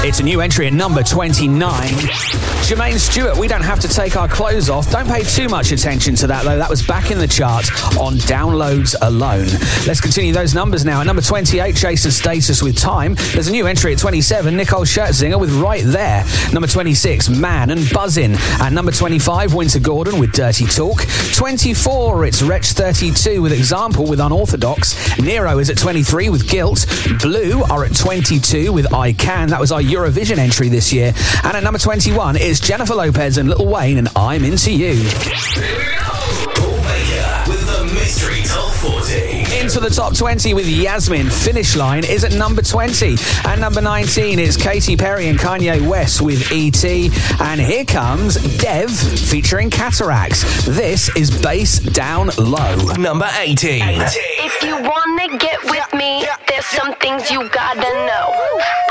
It's a new entry at number 29. Jermaine Stewart, We Don't Have to Take Our Clothes Off. Don't pay too much attention to that, though. That was back in the chart on downloads alone. Let's continue those numbers now. At number 28, Jason Status with Time. There's a new entry at 27, Nicole Scherzinger with Right There. Number 26, Man and Buzzin'. At number 25, Winter Gordon with Dirty Talk. 24, it's Wretch 32 with Example with Unorthodox. Nero is at 23 with Guilt. Blue are at 22 with I Can. That was our Eurovision entry this year. And at number 21 is Jennifer Lopez and Lil Wayne and I'm Into You. Paul Baker with the Mystery Top 40. Into the top 20 with Yasmin. Finish Line is at number 20. And number 19 is Katy Perry and Kanye West with E.T. And here comes Dev featuring Cataracts. This is Bass Down Low. Number 18. If you wanna get with me, there's some things you gotta know.